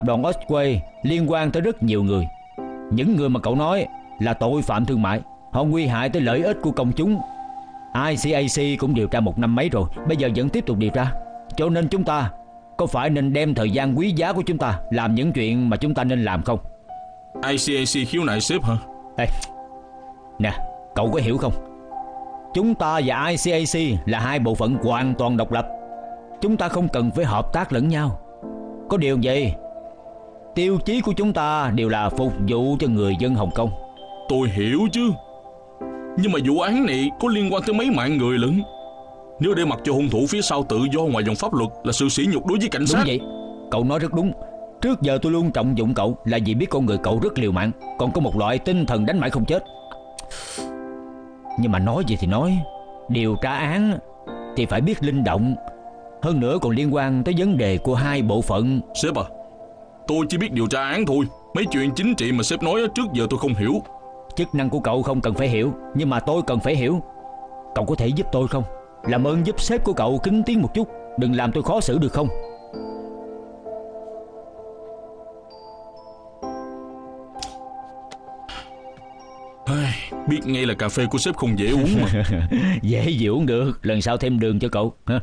Đoàn Osway liên quan tới rất nhiều người. Những người mà cậu nói là tội phạm thương mại, họ nguy hại tới lợi ích của công chúng. ICAC cũng điều tra 1 năm mấy rồi, bây giờ vẫn tiếp tục điều tra. Cho nên chúng ta có phải nên đem thời gian quý giá của chúng ta làm những chuyện mà chúng ta nên làm không? ICAC khiếu nại sếp hả? Ê, nè, cậu có hiểu không? Chúng ta và ICAC là hai bộ phận hoàn toàn độc lập. Chúng ta không cần phải hợp tác lẫn nhau. Có điều gì, tiêu chí của chúng ta đều là phục vụ cho người dân Hồng Kông. Tôi hiểu chứ, nhưng mà vụ án này có liên quan tới mấy mạng người lận. Nếu để mặc cho hung thủ phía sau tự do ngoài vòng pháp luật là sự sỉ nhục đối với cảnh sát. Đúng vậy, cậu nói rất đúng. Trước giờ tôi luôn trọng dụng cậu là vì biết con người cậu rất liều mạng, còn có một loại tinh thần đánh mãi không chết. Nhưng mà nói gì thì nói, điều tra án thì phải biết linh động. Hơn nữa còn liên quan tới vấn đề của hai bộ phận. Sếp à, tôi chỉ biết điều tra án thôi. Mấy chuyện chính trị mà sếp nói trước giờ tôi không hiểu. Chức năng của cậu không cần phải hiểu, nhưng mà tôi cần phải hiểu. Cậu có thể giúp tôi không? Làm ơn giúp sếp của cậu kính tiếng một chút, đừng làm tôi khó xử được không? Biết ngay là cà phê của sếp không dễ uống mà. Dễ gì uống được, lần sau thêm đường cho cậu ha.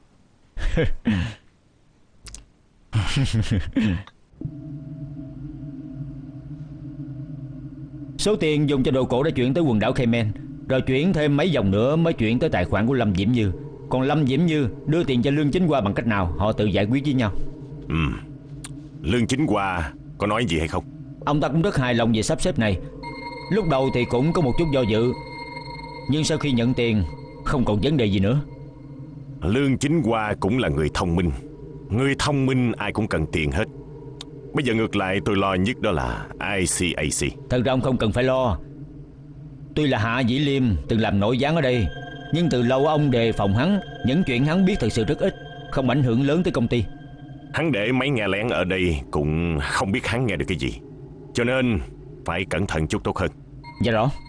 Số tiền dùng cho đồ cổ đã chuyển tới quần đảo Cayman, rồi chuyển thêm mấy vòng nữa mới chuyển tới tài khoản của Lâm Diễm Như. Còn Lâm Diễm Như đưa tiền cho Lương Chính Hoa bằng cách nào họ tự giải quyết với nhau. Lương Chính Hoa có nói gì hay không? Ông ta cũng rất hài lòng về sắp xếp này. Lúc đầu thì cũng có một chút do dự, nhưng sau khi nhận tiền không còn vấn đề gì nữa. Lương Chính Hoa cũng là người thông minh. Người thông minh ai cũng cần tiền hết. Bây giờ ngược lại tôi lo nhất đó là ICAC. Thật ra ông không cần phải lo. Tuy là Hạ Vĩ Liêm từng làm nội gián ở đây, nhưng từ lâu ông đề phòng hắn. Những chuyện hắn biết thật sự rất ít, không ảnh hưởng lớn tới công ty. Hắn để máy nghe lén ở đây cũng không biết hắn nghe được cái gì, cho nên phải cẩn thận chút tốt hơn. Dạ rõ.